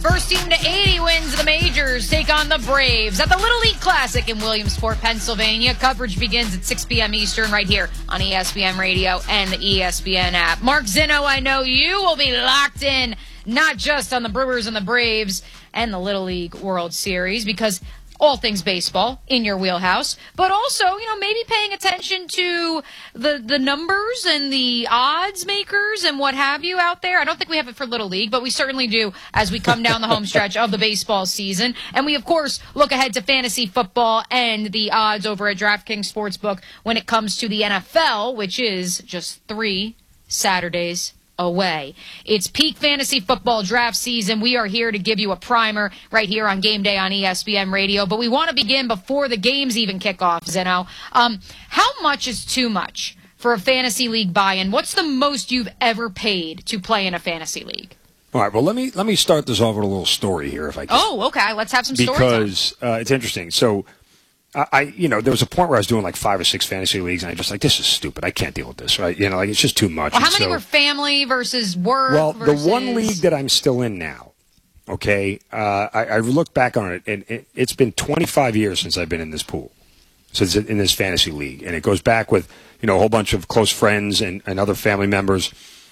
First team to 80 wins the majors take on the Braves at the Little League Classic in Williamsport, Pennsylvania. Coverage begins at 6 p.m. Eastern right here on ESPN Radio and the ESPN app. Mark Zinno, I know you will be locked in not just on the Brewers and the Braves and the Little League World Series, because all things baseball in your wheelhouse, but also, maybe paying attention to the numbers and the odds makers and what have you out there. I don't think we have it for Little League, but we certainly do as we come down the home stretch of the baseball season. And we, of course, look ahead to fantasy football and the odds over at DraftKings Sportsbook when it comes to the NFL, which is just 3 Saturdays away. It's peak fantasy football draft season. We are here to give you a primer right here on Game Day on ESPN Radio, but we want to begin before the games even kick off, Zeno. How much is too much for a fantasy league buy-in? What's the most you've ever paid to play in a fantasy league? All right, well, let me start this off with a little story here, if I can. Oh, okay. Let's have some stories. Because it's interesting. So, there was a point where I was doing like 5 or 6 fantasy leagues, and I just this is stupid. I can't deal with this, right? It's just too much. Well, how many were family versus work? Well, versus... the one league that I'm still in now, okay, I look back on it, and it's been 25 years since I've been in this pool, so it's in this fantasy league, and it goes back with a whole bunch of close friends and other family members,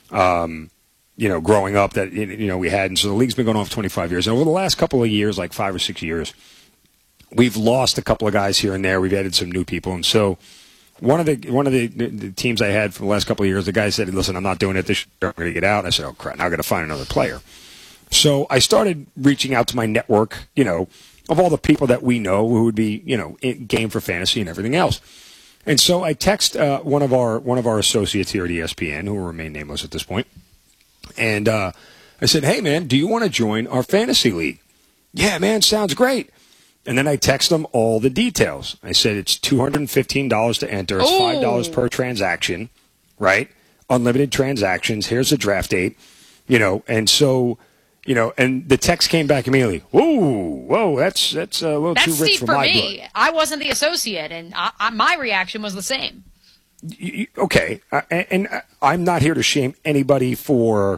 growing up that we had, and so the league's been going on for 25 years. And over the last couple of years, like 5 or 6 years, we've lost a couple of guys here and there. We've added some new people, and so one of the teams I had for the last couple of years, the guy said, "Listen, I'm not doing it this year. I'm going to get out." And I said, "Oh crap! Now I got to find another player." So I started reaching out to my network, of all the people that we know who would be, in game for fantasy and everything else. And so I text one of our associates here at ESPN, who will remain nameless at this point, and I said, "Hey man, do you want to join our fantasy league?" "Yeah, man, sounds great." And then I text them all the details. I said it's $215 to enter. It's $5 per transaction, right? Unlimited transactions. Here's the draft date, And so, and the text came back immediately. Whoa, that's a little too rich for my me. blood. I wasn't the associate, and my reaction was the same. Okay, and I'm not here to shame anybody for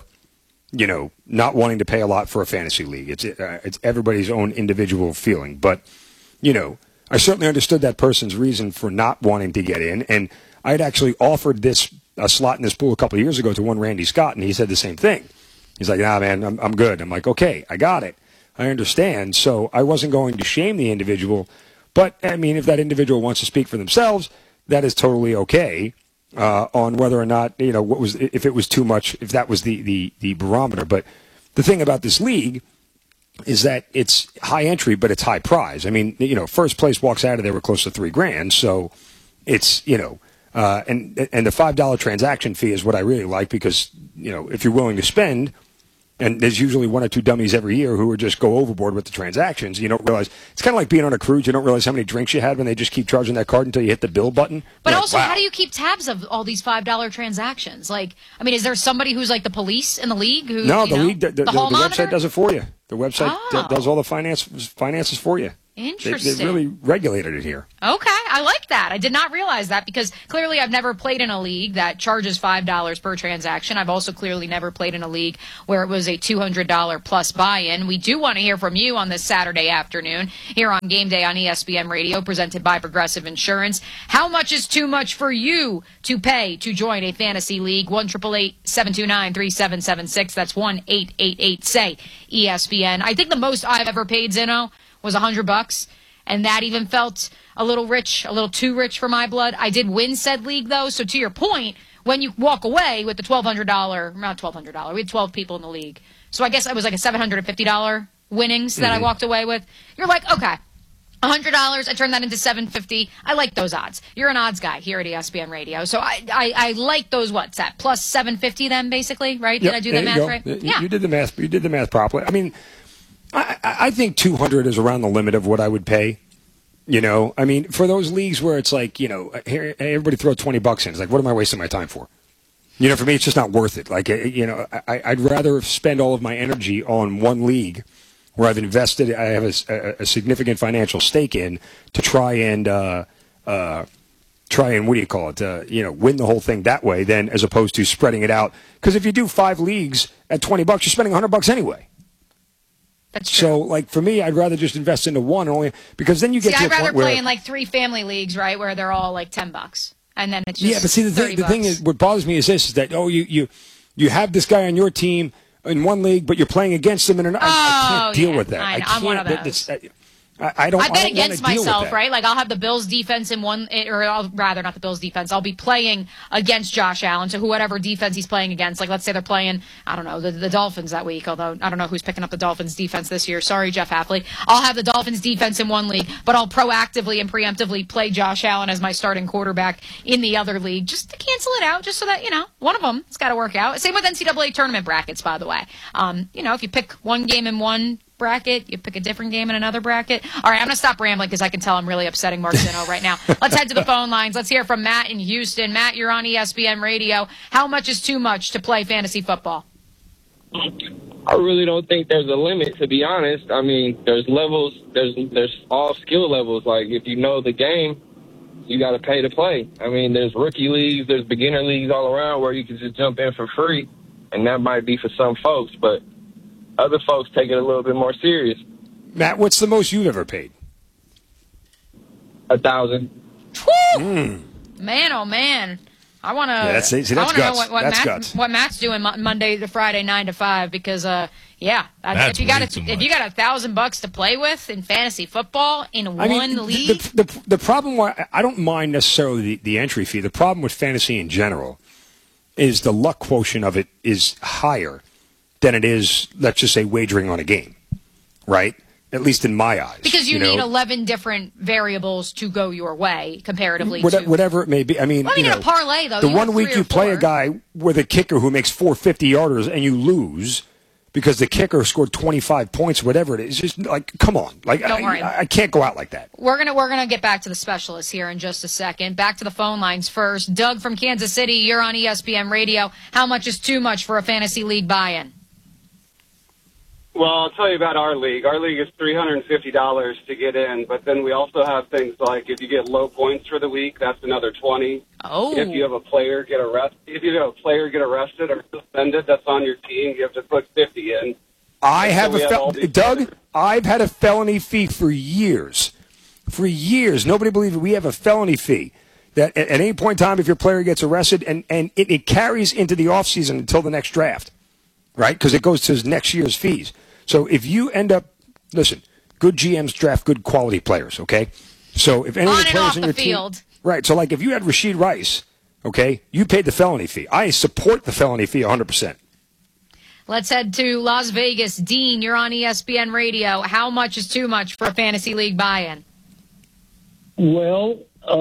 not wanting to pay a lot for a fantasy league. It's everybody's own individual feeling. But, I certainly understood that person's reason for not wanting to get in. And I had actually offered a slot in this pool a couple of years ago to one Randy Scott, and he said the same thing. He's like, "Nah, man, I'm good." I'm like, "Okay, I got it. I understand." So I wasn't going to shame the individual. But, I mean, if that individual wants to speak for themselves, that is totally okay. On whether or not, if it was too much, if that was the barometer. But the thing about this league is that it's high entry, but it's high prize. I mean, first place walks out of there with close to $3,000. So it's, and the $5 transaction fee is what I really like because, if you're willing to spend, and there's usually 1 or 2 dummies every year who would just go overboard with the transactions. You don't realize it's kind of like being on a cruise. You don't realize how many drinks you had when they just keep charging that card until you hit the bill button. But You're also, like, wow. How do you keep tabs of all these $5 transactions? Is there somebody who's like the police in the league? No, the league, the monitor? website does it for you. The website does all the finances for you. Interesting. They really regulated it here. Okay, I like that. I did not realize that because clearly I've never played in a league that charges $5 per transaction. I've also clearly never played in a league where it was a $200 plus buy-in. We do want to hear from you on this Saturday afternoon here on Game Day on ESPN Radio, presented by Progressive Insurance. How much is too much for you to pay to join a fantasy league? 1-888-729-3776. That's 1-888-SAY-ESPN. I think the most I've ever paid, Zeno, was $100, and that even felt a little rich, a little too rich for my blood. I did win said league, though, so to your point, when you walk away with the $1,200, not $1,200, we had 12 people in the league, so I guess it was like a $750 winnings that I walked away with. You're like, okay, $100, I turned that into $750. I like those odds. You're an odds guy here at ESPN Radio, so I like those. What's that, plus $750 then, basically, right? Yep, did I do the math right? Yeah, you did the math. You did the math properly. I mean, I think 200 is around the limit of what I would pay. For those leagues where it's like, here, everybody throw $20 in. It's like, what am I wasting my time for? For me, it's just not worth it. Like, I'd rather spend all of my energy on one league where I've invested, I have a significant financial stake in to try and what do you call it? Win the whole thing that way, than as opposed to spreading it out. Because if you do 5 leagues at $20, you're spending $100 anyway. That's true. So, like, for me, I'd rather just invest into one only because then you get to I'd a point rather where... play in, like, 3 family leagues, right, where they're all, like, $10. And then it's just Yeah, but see, the thing is, what bothers me is this, is that, you have this guy on your team in one league, but you're playing against him in another. I can't deal with that. I know. I can't, I'm one of those. I don't. I bet I don't against wanna deal with myself, that. right? Like I'll have the Bills defense in one, or I'll rather not the Bills defense. I'll be playing against Josh Allen, so whatever defense he's playing against. Like let's say they're playing, I don't know, the Dolphins that week. Although I don't know who's picking up the Dolphins defense this year. Sorry, Jeff Hafley. I'll have the Dolphins defense in one league, but I'll proactively and preemptively play Josh Allen as my starting quarterback in the other league, just to cancel it out, just so that one of them has got to work out. Same with NCAA tournament brackets, by the way. If you pick one game in one bracket, you pick a different game in another bracket. All right, I'm going to stop rambling because I can tell I'm really upsetting Mark Zinno right now. Let's head to the phone lines. Let's hear from Matt in Houston. Matt, you're on ESPN Radio. How much is too much to play fantasy football? I really don't think there's a limit, to be honest. I mean, there's levels, there's all skill levels. Like, if you know the game, you got to pay to play. I mean, there's rookie leagues, there's beginner leagues all around where you can just jump in for free, and that might be for some folks, but other folks take it a little bit more serious. Matt, what's the most you've ever paid? $1,000. Man, oh man. I want to. Yeah, that's guts. What Matt's doing Monday to Friday, 9 to 5, because if you got $1,000 to play with in fantasy football in one league. The problem why I don't mind necessarily the entry fee. The problem with fantasy in general is the luck quotient of it is higher than it is, let's just say, wagering on a game, right? At least in my eyes. Because you need 11 different variables to go your way, comparatively whatever it may be. I mean, in a parlay, though. The one week you play a guy with a kicker who makes 4 50-yarders and you lose because the kicker scored 25 points, whatever it is. Just like, come on. Like, Don't worry. I can't go out like that. We're gonna get back to the specialists here in just a second. Back to the phone lines first. Doug from Kansas City, you're on ESPN Radio. How much is too much for a fantasy league buy-in? Well, I'll tell you about our league. Our league is $350 to get in, but then we also have things like if you get low points for the week, that's another $20. Oh. If you have a player get arrested or suspended, that's on your team. You have to put $50 in. Doug, I've had a felony fee for years. For years, nobody believes it. We have a felony fee that at any point in time, if your player gets arrested, and it carries into the offseason until the next draft, right? Because it goes to his next year's fees. So if you end up, listen, good GMs draft good quality players, okay? So if any of the players in your team, right? So like if you had Rashid Rice, okay, you paid the felony fee. I support the felony fee 100%. Let's head to Las Vegas. Dean, you're on ESPN Radio. How much is too much for a fantasy league buy-in? Well,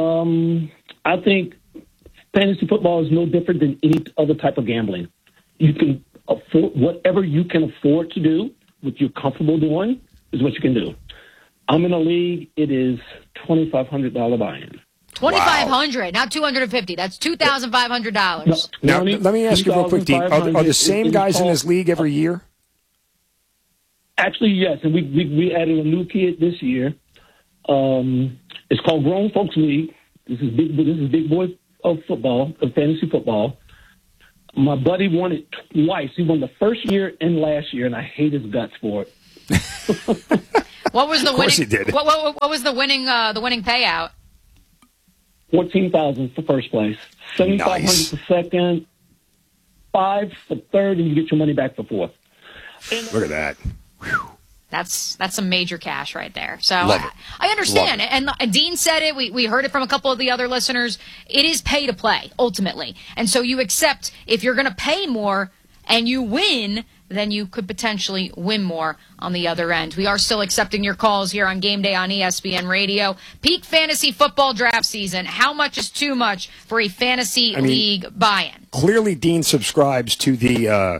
I think fantasy football is no different than any other type of gambling. You can afford whatever you can afford to do, what you're comfortable doing, is what you can do. I'm in a league. It is $2,500 buy-in. $2,500, not $250. That's $2,500. Now, let me ask you real quick, Dean. Are the same guys in this league every year? Actually, yes. And we added a new kid this year. It's called Grown Folks League. This is big boy of football, of fantasy football. My buddy won it twice. He won the first year and last year, and I hate his guts for it. What was the of course winning? He did. What was the winning payout? $14,000 for first place, $7,500 for second, $5,000 for third, and you get your money back for fourth. Look at that. Whew. That's some major cash right there. So I understand. And Dean said it. We heard it from a couple of the other listeners. It is pay to play, ultimately. And so you accept if you're going to pay more and you win, then you could potentially win more on the other end. We are still accepting your calls here on Game Day on ESPN Radio. Peak fantasy football draft season. How much is too much for a fantasy league buy-in? Clearly, Dean subscribes to the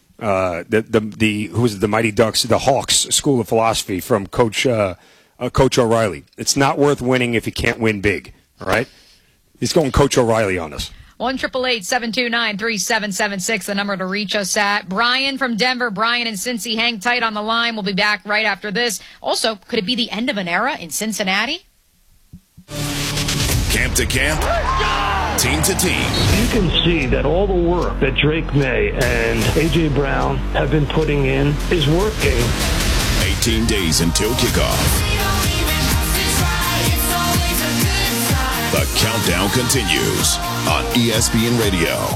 Mighty Ducks, the Hawks School of Philosophy from Coach O'Reilly. It's not worth winning if you can't win big. All right, he's going Coach O'Reilly on us. 1-888-729-3776, the number to reach us at. Brian from Denver. Brian and Cincy, hang tight on the line. We'll be back right after this. Also, could it be the end of an era in Cincinnati? Camp to camp, team to team. You can see that all the work that Drake May and A.J. Brown have been putting in is working. 15 days until kickoff. The countdown continues on ESPN Radio.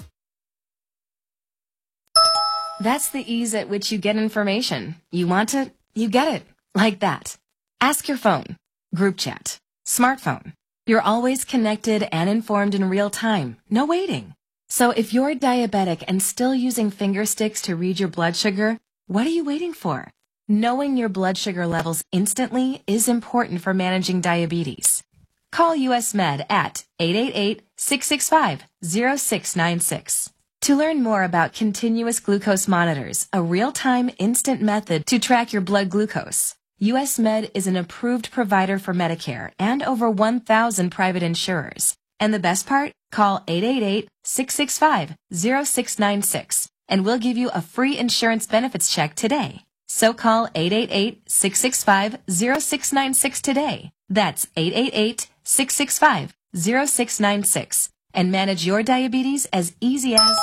That's the ease at which you get information. You want it, you get it. Like that. Ask your phone. Group chat. Smartphone. You're always connected and informed in real time. No waiting. So if you're diabetic and still using finger sticks to read your blood sugar, what are you waiting for? Knowing your blood sugar levels instantly is important for managing diabetes. Call US Med at 888-665-0696. To learn more about continuous glucose monitors, a real-time instant method to track your blood glucose, US Med is an approved provider for Medicare and over 1,000 private insurers. And the best part? Call 888-665-0696 and we'll give you a free insurance benefits check today. So call 888-665-0696 today. That's 888-665-0696 and manage your diabetes as easy as...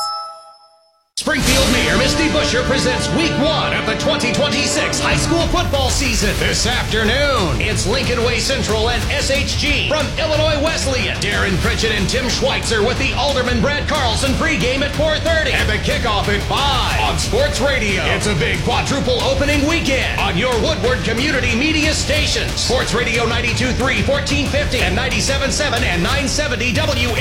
Springfield Mayor Misty Buscher presents Week 1 of the 2026 high school football season this afternoon. It's Lincoln Way Central and SHG from Illinois Wesleyan. Darren Pritchett and Tim Schweitzer with the Alderman Brad Carlson pregame at 4:30 and the kickoff at 5 on Sports Radio. It's a big quadruple opening weekend on your Woodward Community Media stations. Sports Radio 92.3, 1450 and 97.7 and 970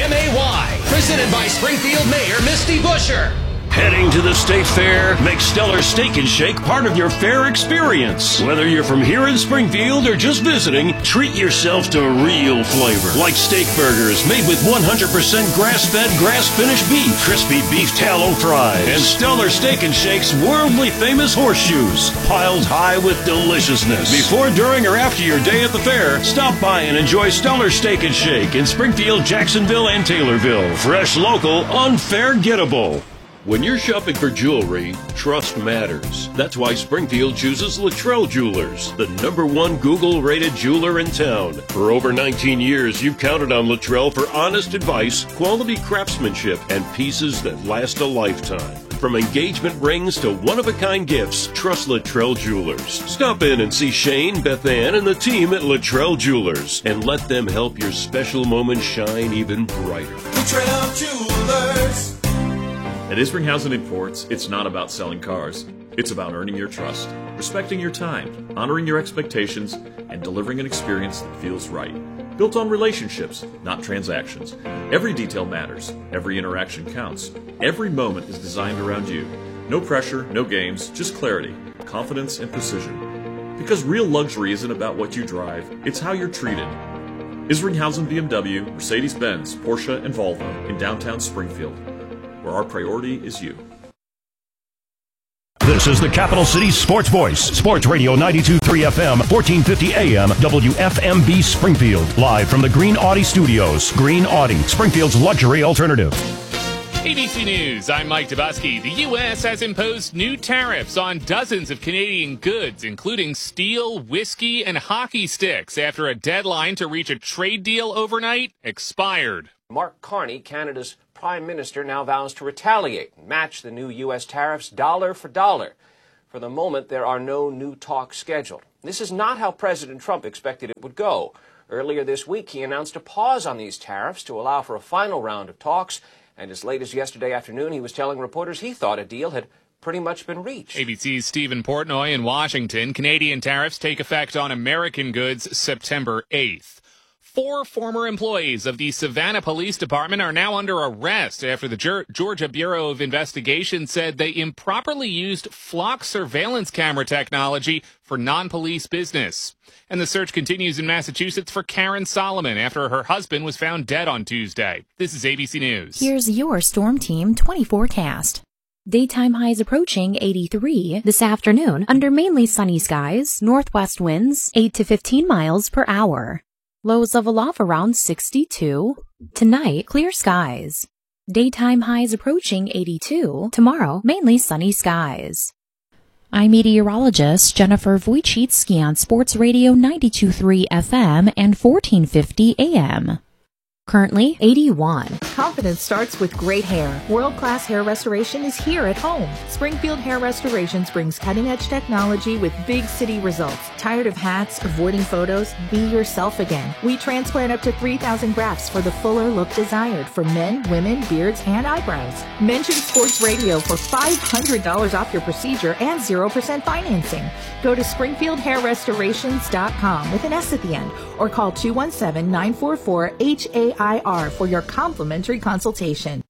WMAY. Presented by Springfield Mayor Misty Buscher. Heading to the State Fair? Make Stellar Steak and Shake part of your fair experience. Whether you're from here in Springfield or just visiting, treat yourself to real flavor. Like steak burgers made with 100% grass-fed, grass-finished beef, crispy beef tallow fries, and Stellar Steak and Shake's worldly famous horseshoes, piled high with deliciousness. Before, during, or after your day at the fair, stop by and enjoy Stellar Steak and Shake in Springfield, Jacksonville, and Taylorville. Fresh, local, unforgettable. When you're shopping for jewelry, trust matters. That's why Springfield chooses Luttrell Jewelers, the #1 Google-rated jeweler in town. For over 19 years, you've counted on Luttrell for honest advice, quality craftsmanship, and pieces that last a lifetime. From engagement rings to one-of-a-kind gifts, trust Luttrell Jewelers. Stop in and see Shane, Beth Ann, and the team at Luttrell Jewelers, and let them help your special moment shine even brighter. Luttrell Jewelers. At Isringhausen Imports, it's not about selling cars. It's about earning your trust, respecting your time, honoring your expectations, and delivering an experience that feels right. Built on relationships, not transactions. Every detail matters. Every interaction counts. Every moment is designed around you. No pressure, no games, just clarity, confidence, and precision. Because real luxury isn't about what you drive, it's how you're treated. Isringhausen BMW, Mercedes-Benz, Porsche, and Volvo in downtown Springfield, where our priority is you. This is the Capital City Sports Voice, Sports Radio 92.3 FM, 1450 AM, WFMB Springfield. Live from the Green Audi Studios. Green Audi, Springfield's luxury alternative. ABC News, I'm Mike Dubusky. The U.S. has imposed new tariffs on dozens of Canadian goods, including steel, whiskey, and hockey sticks, after a deadline to reach a trade deal overnight expired. Mark Carney, Canada's Prime Minister, now vows to retaliate and match the new U.S. tariffs dollar for dollar. For the moment, there are no new talks scheduled. This is not how President Trump expected it would go. Earlier this week, he announced a pause on these tariffs to allow for a final round of talks. And as late as yesterday afternoon, he was telling reporters he thought a deal had pretty much been reached. ABC's Stephen Portnoy in Washington. Canadian tariffs take effect on American goods September 8th. 4 former employees of the Savannah Police Department are now under arrest after the Georgia Bureau of Investigation said they improperly used flock surveillance camera technology for non-police business. And the search continues in Massachusetts for Karen Solomon after her husband was found dead on Tuesday. This is ABC News. Here's your Storm Team 20 forecast. Daytime highs approaching 83 this afternoon under mainly sunny skies, northwest winds 8 to 15 miles per hour. Lows level off around 62. Tonight, clear skies. Daytime highs approaching 82. Tomorrow, mainly sunny skies. I'm meteorologist Jennifer Wojcicki on Sports Radio 92.3 FM and 1450 AM. Currently 81. Confidence starts with great hair. World-class hair restoration is here at home. Springfield Hair Restorations brings cutting-edge technology with big city results. Tired of hats, avoiding photos? Be yourself again. We transplant up to 3,000 grafts for the fuller look desired for men, women, beards, and eyebrows. Mention Sports Radio for $500 off your procedure and 0% financing. Go to SpringfieldHairRestorations.com with an S at the end or call 217-944-HAIR for your complimentary consultation.